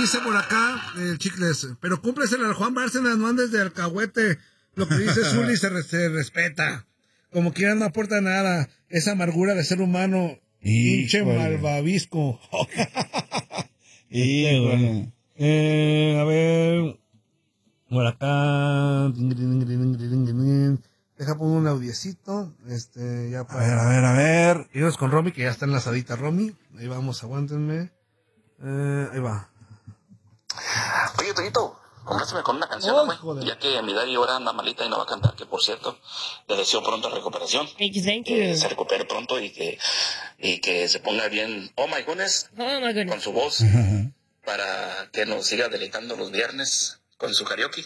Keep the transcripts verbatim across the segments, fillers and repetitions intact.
dice por acá, el Chicles, pero cúmplesela al Juan Bárcenas, no andes de alcahuete. Lo que dice Zuli se, re- se respeta. Como quieran no aporta nada. Esa amargura de ser humano. Hinche malvavisco. Y bueno. Eh, a ver. Por acá. Deja poner un audiecito. Este, ya para. A ver, a ver, a ver. Irnos con Romy, que ya está enlazadita Romy. Ahí vamos, aguántenme. Eh, ahí va. Oye, Toñito, compláceme con una canción, Oh, güey. joder. Ya que mi Dari ahora anda malita y no va a cantar, que por cierto, le deseo pronta recuperación. Thank you, thank Que you. se recupere pronto y que, y que se ponga bien, oh my goodness, Oh my con goodness. su voz, para que nos siga deleitando los viernes con su karaoke.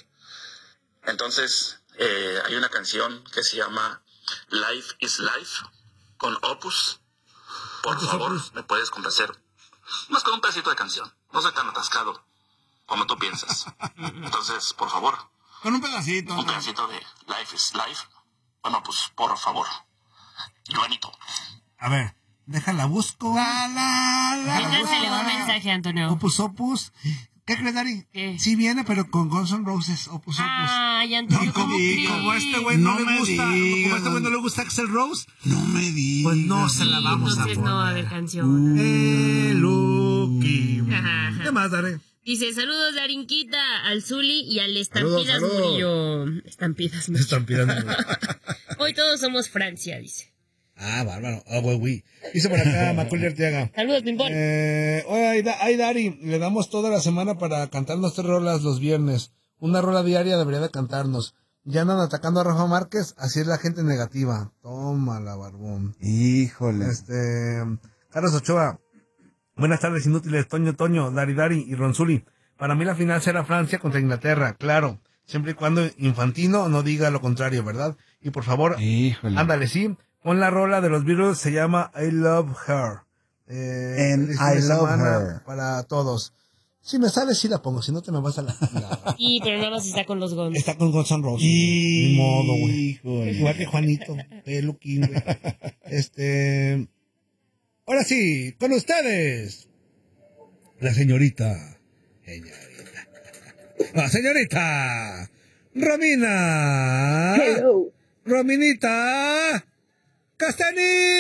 Entonces, eh, hay una canción que se llama Life is Life, con Opus. Por Opus, favor, Opus. me puedes complacer. Más con un pedacito de canción. No soy tan atascado como tú piensas. Entonces, por favor, Con un pedacito. un pedacito de Life is Life. Bueno, pues, por favor. Juanito. A ver, déjala busco. La, la, la, Mientras se le va un mensaje, Antonio. Opus Opus. ¿Qué crees, Dari? ¿Qué? Sí viene, pero con Guns N' Roses. Opus Opus. Ay, Antonio, No, ¿cómo como- crees? Como a este güey no, No le me gusta, digas. como a este güey no le gusta Axl Rose, No me digas. pues no se la vamos a Entonces poner. no va a haber canción. Eh, Lucky. Ajá, ajá. ¿Qué más, Daré? Dice, saludos Darinquita, al Zuli y al Estampidas Saludos, saludos. Murillo. Estampidas Murillo. Están pidiendo. Hoy todos somos Francia, dice. Ah, bárbaro. Ah, güey, güey. Dice por acá Macaulay Arteaga. Saludos, Pimpón. Eh, oye, ay, Da- ay, Dari, le damos toda la semana para cantarnos tres rolas los viernes. Una rola diaria debería de cantarnos. Ya andan atacando a Rafa Márquez, así es la gente negativa. Tómala, barbón. Híjole. Este, Carlos Ochoa. Buenas tardes, inútiles. Toño, Toño, Dari, Dari y Ronzuli. Para mí la final será Francia contra Inglaterra, claro. Siempre y cuando Infantino no diga lo contrario, ¿verdad? Y por favor, Híjole. ándale, sí. Pon la rola de los Beatles, se llama I Love Her. Eh, And feliz I fin de Love semana Her. para todos. Si me sale, sí la pongo, si no te me vas a la... la- Y pero nada más está con los Guns. Está con Guns N' Roses. güey. Ni modo, güey. Híjole. Igual que Juanito, peluquín, güey. Este... Ahora sí, con ustedes. La señorita. Señorita. La señorita. Romina. Hello. Rominita. Castaní.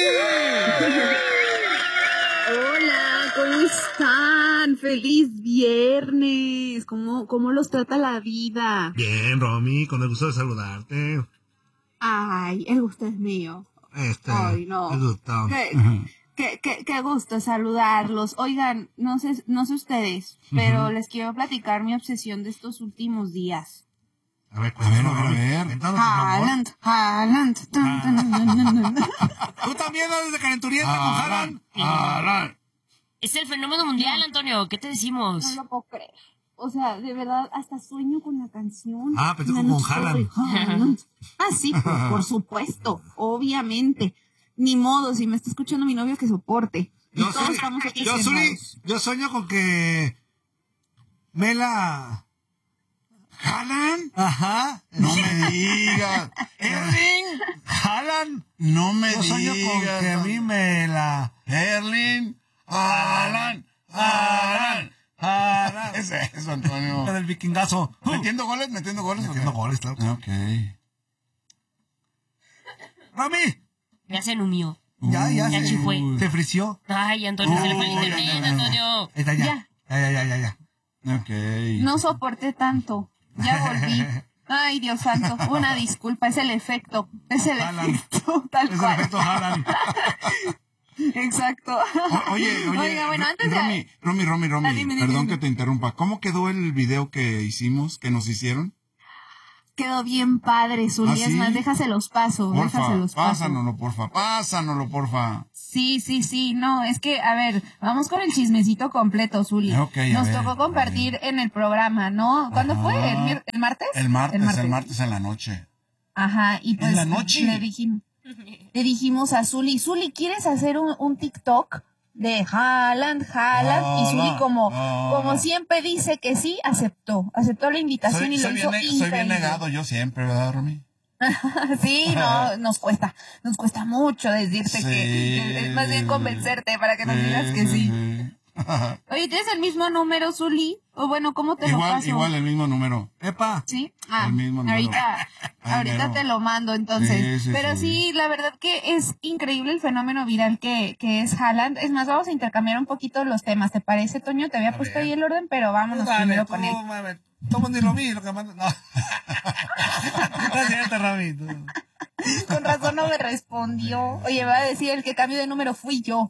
Hola, ¿cómo están? Feliz viernes. ¿Cómo, cómo los trata la vida? Bien, Romy, con el gusto de saludarte. Ay, el gusto es mío. Este, Ay, no. el gusto. Qué, qué, qué, qué gusto saludarlos. Oigan, no sé, no sé ustedes, pero les quiero platicar mi obsesión de estos últimos días. A ver, A ver, a ver, a ver. Cuéntanos, por favor. Haaland, Haaland. Tun, tun, tun, tun, tun. Tú también eres de calenturienta con Haaland. Haaland. Es el fenómeno mundial, Antonio. ¿Qué te decimos? No lo puedo creer. O sea, de verdad, hasta sueño con la canción. Ah, pensé Una con noche Haaland. sobre Haaland. Ah, sí, por, por supuesto, obviamente. Ni modo, si me está escuchando mi novio, que soporte. Y Yo, todos Zuli, estamos aquí yo, Zuli, sentados. yo sueño con que Mela... ¿Haaland? Ajá. No me digas. Erling Haaland. No me Yo sueño con digas. que a mí me la... Erling. Haaland. Haaland. Haaland. Es eso, Antonio. La del vikingazo. ¿Metiendo goles? ¿Metiendo goles? Metiendo ¿o qué? goles, claro. Ok. Romy. Ya se numió. Ya, ya. Ya se- chifue. Se frició. Ay, Antonio, se le fue el Uy, internet, ya, ya, ya. Antonio. Ahí está, ya. Ya. Ya, ya, ya, ya, ya. Ok. No soporté tanto. Ya volví. Ay, Dios santo. Una disculpa, es el efecto. Es el Haaland. efecto, tal Es el cual. efecto Haaland. Exacto. O- Oye, oye. Oiga, bueno, antes de... Romy, Romy, Romy, Romy. Ah, dime, dime, Perdón dime. que te interrumpa. ¿Cómo quedó el video que hicimos, que nos hicieron? Quedó bien padre, Zuli. ¿Ah, Es sí? más, déjaselos paso, Porfa, déjaselos paso. pásanoslo, porfa, pásanoslo, porfa. Sí, sí, sí, no, es que, a ver, vamos con el chismecito completo, Zuli. Ok, a Nos ver, tocó a compartir en el programa, ¿no? ¿Cuándo Ajá. fue? ¿El, mier- el martes? El martes, el martes en la noche. Ajá, y pues la noche. Le, dijim- le dijimos a Zuli, Zuli, ¿quieres hacer un, un TikTok de Haaland, Haaland? Ah, y Zuli, como, ah. como siempre dice que sí, aceptó, aceptó la invitación y lo soy, hizo bien, ne- soy bien increíble. negado yo siempre, ¿verdad, Romy? Sí, no, nos cuesta, nos cuesta mucho decirte Sí. que, es más bien convencerte para que nos digas que sí. Oye, ¿tienes el mismo número, Zuli? O bueno, ¿cómo te lo Igual, paso? igual, el mismo número. ¡Epa! ¿Sí? Ah, El mismo número. ahorita, Ahí ahorita mero. te lo mando entonces. Sí, sí, Pero sí. sí. la verdad que es increíble el fenómeno viral que, que es Haaland. Es más, vamos a intercambiar un poquito los temas, ¿te parece, Toño? Te había A puesto ver. ahí el orden, pero vámonos Dale, primero tú, con él. mame, Toma ni lo vi, lo que manda. No. No es cierto, Rami. tú. Con razón no me respondió. Oye, va a decir, el que cambió de número fui yo.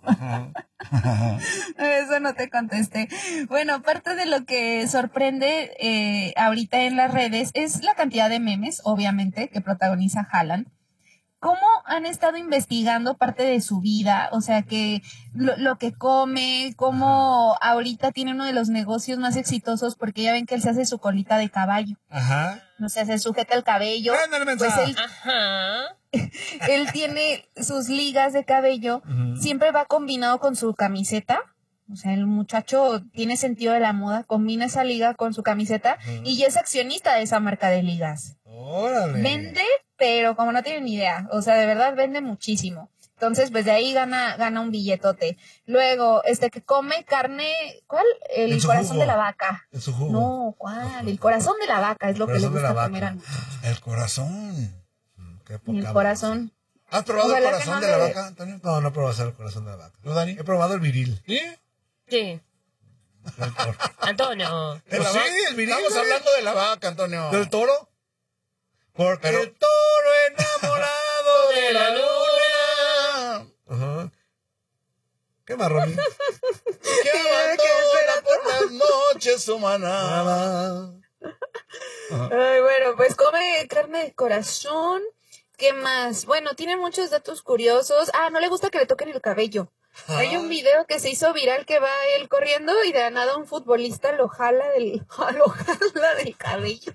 Eso no te contesté. Bueno, parte de lo que sorprende eh, ahorita en las redes es la cantidad de memes, obviamente, que protagoniza Haaland. ¿Cómo han estado investigando parte de su vida? O sea, que lo, lo que come, cómo ahorita tiene uno de los negocios más exitosos, porque ya ven que él se hace su colita de caballo. Ajá. O sea, se sujeta el cabello. Ándale, Pues mensa. él, Ajá. él tiene sus ligas de cabello, Ujú. siempre va combinado con su camiseta. O sea, el muchacho tiene sentido de la moda, combina esa liga con su camiseta Ujú. y ya es accionista de esa marca de ligas. Órale. Vende, pero como no tienen ni idea, o sea, de verdad vende muchísimo. Entonces, pues de ahí gana, gana un billetote. Luego, este que come carne, ¿cuál? El En su corazón jugo. de la vaca. En su jugo. No, ¿cuál? El corazón de la vaca es lo que le Corazón de la gusta vaca. comer al muchacho. El corazón. Mm, Qué poca El madre. corazón. ¿Has probado Ojalá el que corazón no de la le- vaca, Antonio? No, no he probado el corazón de la vaca. ¿No, Dani? He probado el viril. ¿Sí? Sí. Antonio. ¿De la Pues sí, vaca? el viril, Estamos ¿no? hablando de la vaca, Antonio. ¿Del toro? Porque Pero- el toro enamorado de la luna. Ajá. ¿Qué más, Romy? Que abandona por las noches su manada. Ay, bueno, pues come carne de corazón. ¿Qué más? Bueno, tiene muchos datos curiosos. Ah, no le gusta que le toquen el cabello. Hay un video que se hizo viral que va él corriendo y de la nada un futbolista lo jala del, lo jala del cabello.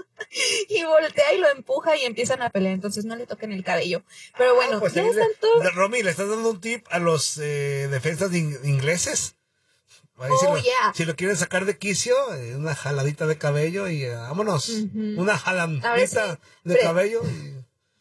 Y voltea y lo empuja y empiezan a pelear. Entonces no le toquen el cabello. Pero bueno, Ah, pues ya ahí es le- tanto. le- Romy, ¿le estás dando un tip a los eh, defensas de in- ingleses? Ahí si, Oh, lo, yeah. si lo quieren sacar de quicio, eh, una jaladita de cabello y eh, vámonos. Ujú. Una A jalandita ver si- de pre- cabello. Y,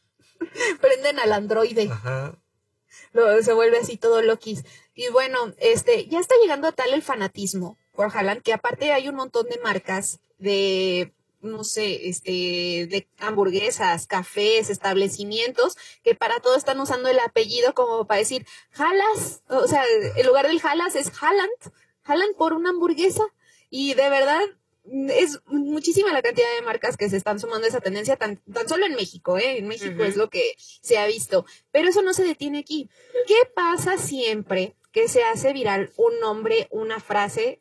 Prenden al androide. ajá. Lo- se vuelve así todo loquis. Y bueno, este, ya está llegando a tal el fanatismo por Haaland que aparte hay un montón de marcas de, no sé, este, de hamburguesas, cafés, establecimientos que para todo están usando el apellido como para decir Halas, o sea, el lugar del Halas es Haaland, Haaland por una hamburguesa y de verdad es muchísima la cantidad de marcas que se están sumando a esa tendencia, tan, tan solo en México, ¿eh? En México Ujú. es lo que se ha visto. Pero eso no se detiene aquí. ¿Qué pasa siempre que se hace viral un nombre, una frase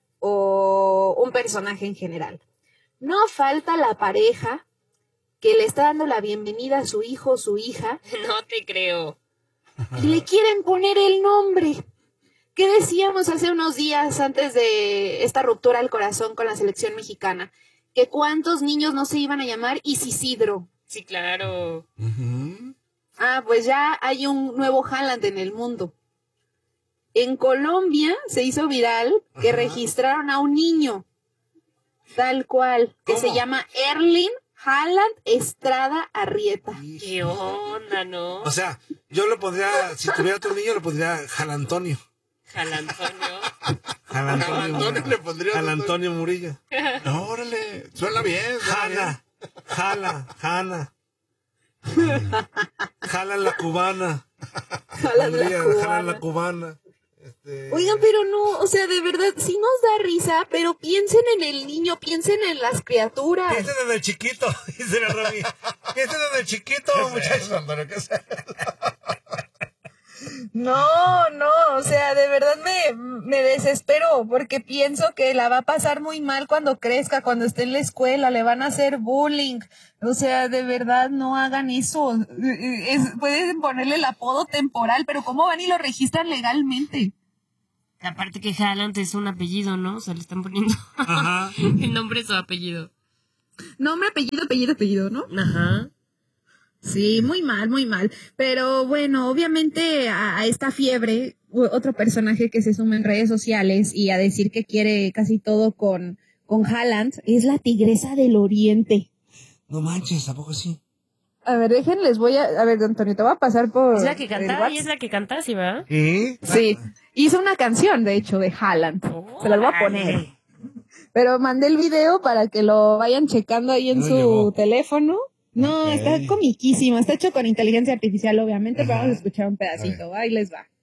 o un personaje en general? No falta la pareja que le está dando la bienvenida a su hijo o su hija No te creo. y le quieren poner el nombre. ¿Qué decíamos hace unos días antes de esta ruptura al corazón con la selección mexicana? Que cuántos niños no se iban a llamar Isidro. Sí, claro. Ujú. Ah, pues ya hay un nuevo Haaland en el mundo. En Colombia se hizo viral que Ajá. registraron a un niño, tal cual, que ¿Cómo? se llama Erling Haaland Estrada Arrieta. ¿Qué onda, no? O sea, yo lo pondría, si tuviera otro niño, lo pondría Jalantonio. Jalantonio. Jalantonio, Jalantonio le pondrías, Jalantonio Murillo. No, órale. Suena bien. suena bien. Jala, jala, jana. Jala la cubana. Haaland la Pondría, Jala cubana. la cubana. Este, Oigan, pero no, o sea, de verdad, sí nos da risa, pero piensen en el niño, piensen en las criaturas. Piensen en el chiquito, dice la Romy. Piensen en el chiquito, muchachos. Antonio, ¿qué es eso? No, no, o sea, de verdad me, me desespero porque pienso que la va a pasar muy mal cuando crezca, cuando esté en la escuela, le van a hacer bullying. O sea, de verdad no hagan eso. Es, pueden ponerle el apodo temporal, pero ¿cómo van y lo registran legalmente? Aparte que Haaland es un apellido, ¿no? O sea, le están poniendo Ajá. el nombre de su apellido. Nombre, apellido, apellido, apellido, ¿no? Ajá. Sí, muy mal, muy mal. Pero bueno, obviamente a, a esta fiebre, u- otro personaje que se suma en redes sociales y a decir que quiere casi todo con, con Haaland es la Tigresa del Oriente. No manches, ¿a poco sí? A ver, déjenles, voy a... A ver, Antonio, te voy a pasar por... Es la que el canta, y WhatsApp. es la que canta, ¿sí, va? ¿Sí? Sí, hizo una canción, de hecho, de Haaland. Se las voy a poner. Pero mandé el video para que lo vayan checando ahí en No su llegó. teléfono. No, Ok. está comiquísimo. Está hecho con inteligencia artificial, obviamente, pero Ajá. vamos a escuchar un pedacito. Ahí les va.